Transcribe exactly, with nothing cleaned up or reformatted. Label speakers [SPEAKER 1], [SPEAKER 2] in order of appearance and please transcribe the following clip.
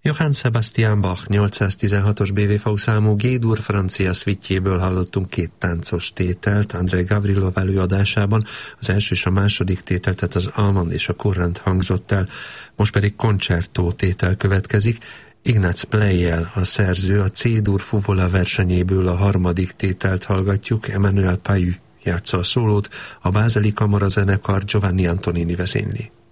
[SPEAKER 1] Johann Sebastian Bach nyolcszáztizenhatos bé vé vé számú G-dur francia szvittjéből hallottunk két táncos tételt Andrei Gavrilov előadásában. Az első és a második tétel, tehát az Almond és a Kurrent hangzott el, most pedig koncertó tétel következik. Ignác Pleyel a szerző, a C-dur fuvola versenyéből a harmadik tételt hallgatjuk, Emmanuel Payü játsza a szólót, a Bázeli Kamara zenekar Giovanni Antonini vezényli.